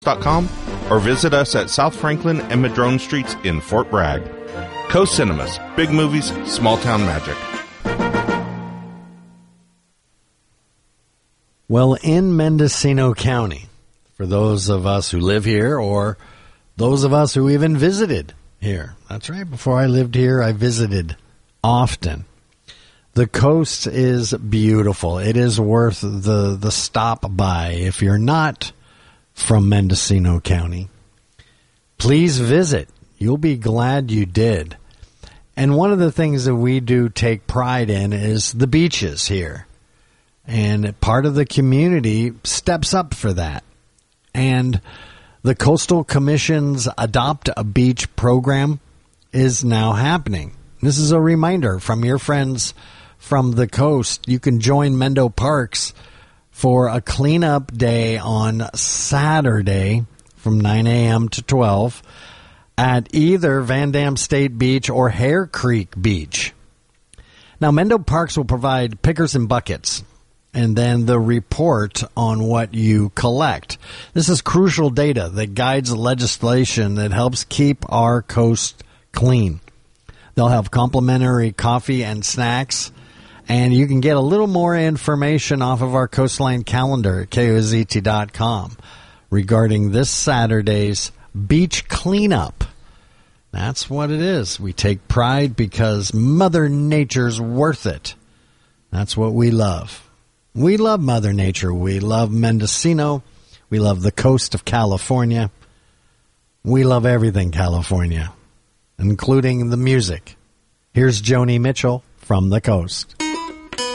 southfranklin.coast.com or visit us at South Franklin and Madrone Streets in Fort Bragg. Coast Cinemas, big movies, small town magic. Well, in Mendocino County, for those of us who live here or those of us who even visited here. That's right. Before I lived here, I visited often. The coast is beautiful. It is worth the stop by. If you're not from Mendocino County, please visit. You'll be glad you did. And one of the things that we do take pride in is the beaches here. And part of the community steps up for that. And the Coastal Commission's Adopt a Beach program is now happening. This is a reminder from your friends from the coast. You can join Mendo Parks for a cleanup day on Saturday from 9 a.m. to 12 at either Van Dam State Beach or Hare Creek Beach. Now, Mendo Parks will provide pickers and buckets, and then the report on what you collect. This is crucial data that guides legislation that helps keep our coast clean. They'll have complimentary coffee and snacks, and you can get a little more information off of our Coastline calendar at KOZT.com regarding this Saturday's beach cleanup. That's what it is. We take pride because Mother Nature's worth it. That's what we love. We love Mother Nature. We love Mendocino. We love the coast of California. We love everything California, including the music. Here's Joni Mitchell from the coast.